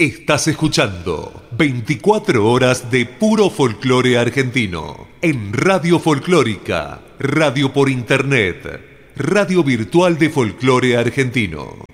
Estás escuchando 24 horas de puro folclore argentino en Radio Folclórica, radio por internet, radio virtual de folclore argentino.